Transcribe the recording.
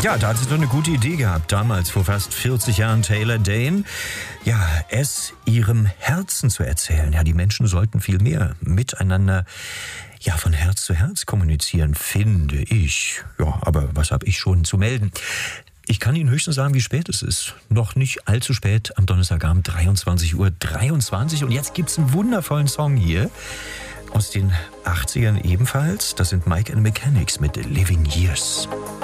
Ja, da hat sie doch eine gute Idee gehabt, damals vor fast 40 Jahren, Taylor Dayne, ja, es ihrem Herzen zu erzählen. Ja, die Menschen sollten viel mehr miteinander, ja, von Herz zu Herz kommunizieren, finde ich. Ja, aber was habe ich schon zu melden? Ich kann Ihnen höchstens sagen, wie spät es ist. Noch nicht allzu spät, am Donnerstagabend, 23:23 Uhr. Und jetzt gibt's einen wundervollen Song hier aus den 80ern ebenfalls. Das sind Mike and the Mechanics mit Living Years.